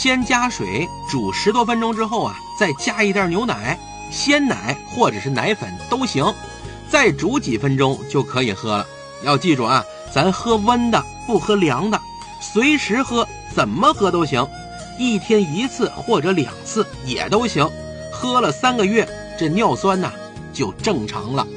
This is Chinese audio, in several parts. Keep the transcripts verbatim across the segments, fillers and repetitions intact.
先加水煮十多分钟之后啊，再加一袋牛奶，鲜奶或者是奶粉都行，再煮几分钟就可以喝了。要记住啊，咱喝温的，不喝凉的，随时喝，怎么喝都行，一天一次或者两次也都行。喝了三个月，这尿酸呐、啊、就正常了。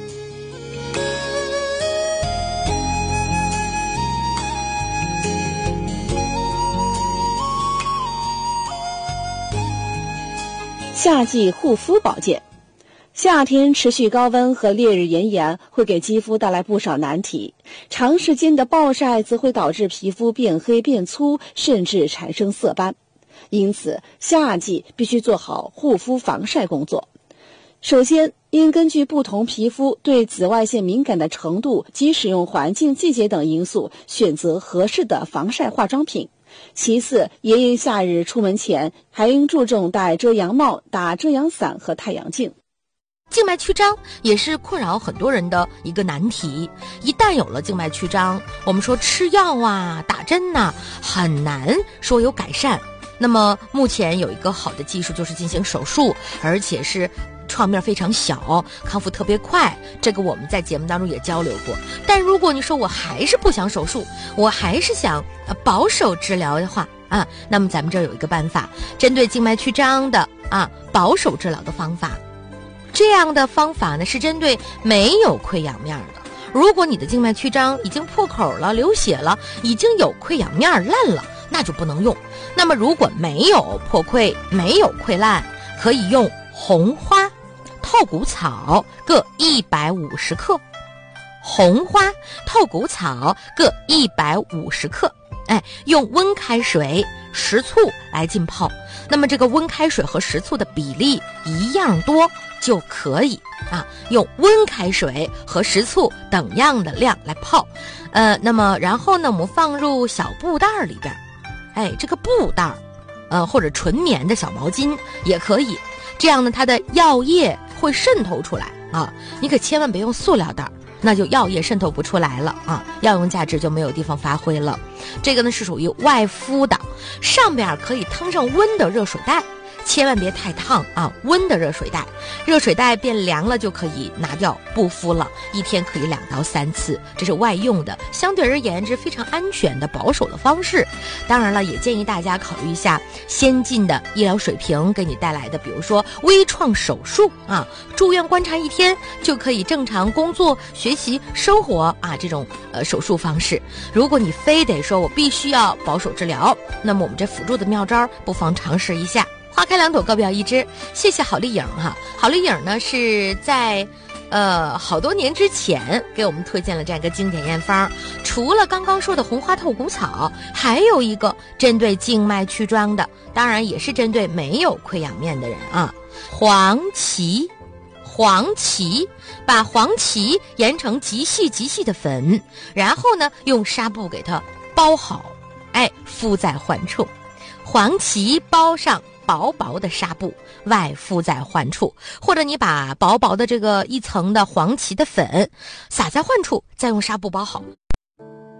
夏季护肤保健。夏天持续高温和烈日炎炎会给肌肤带来不少难题，长时间的暴晒则会导致皮肤变黑变粗，甚至产生色斑。因此，夏季必须做好护肤防晒工作。首先，应根据不同皮肤对紫外线敏感的程度及使用环境、季节等因素，选择合适的防晒化妆品。其次，炎炎夏日出门前，还应注重戴遮阳帽、打遮阳伞和太阳镜。 静脉曲张也是困扰很多人的一个难题，一旦有了静脉曲张，我们说吃药啊、打针呐、啊，很难说有改善。那么目前有一个好的技术，就是进行手术，而且是创面非常小，康复特别快，这个我们在节目当中也交流过。但如果你说我还是不想手术，我还是想呃保守治疗的话啊，那么咱们这儿有一个办法，针对静脉曲张的啊保守治疗的方法。这样的方法呢是针对没有溃疡面的。如果你的静脉曲张已经破口了、流血了，已经有溃疡面烂了，那就不能用。那么如果没有破溃、没有溃烂，可以用红花、透骨草各一百五十克，红花、透骨草各一百五十克。哎，用温开水、食醋来浸泡。那么这个温开水和食醋的比例一样多就可以啊，用温开水和食醋等样的量来泡。呃，那么然后呢，我们放入小布袋里边，哎，这个布袋，呃，或者纯棉的小毛巾也可以。这样呢，它的药液会渗透出来啊。你可千万别用塑料袋，那就药液渗透不出来了啊，药用价值就没有地方发挥了。这个呢是属于外敷的，上边可以腾上温的热水袋，千万别太烫啊，温的热水袋，热水袋变凉了就可以拿掉不敷了，一天可以两到三次，这是外用的，相对而言是非常安全的保守的方式。当然了，也建议大家考虑一下先进的医疗水平给你带来的，比如说微创手术啊，住院观察一天就可以正常工作、学习、生活啊，这种呃手术方式。如果你非得说我必须要保守治疗，那么我们这辅助的妙招不妨尝试一下。花开两朵，各表一枝。谢谢好丽颖哈，好丽颖呢是在呃好多年之前给我们推荐了这样一个经典验方。除了刚刚说的红花透骨草，还有一个针对静脉曲张的，当然也是针对没有溃疡面的人啊。黄芪，黄芪，把黄芪研成极细极细的粉，然后呢用纱布给它包好，哎，敷在患处。黄芪包上薄薄的纱布，外敷在患处，或者你把薄薄的这个一层的黄芪的粉撒在患处，再用纱布包好。